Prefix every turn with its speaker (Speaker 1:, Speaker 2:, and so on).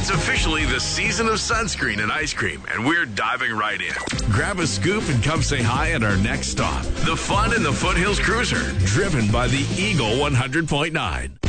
Speaker 1: It's officially the season of sunscreen and ice cream, and we're diving right in. Grab a scoop and come say hi at our next stop. The fun in the Foothills Cruiser, driven by the Eagle 100.9.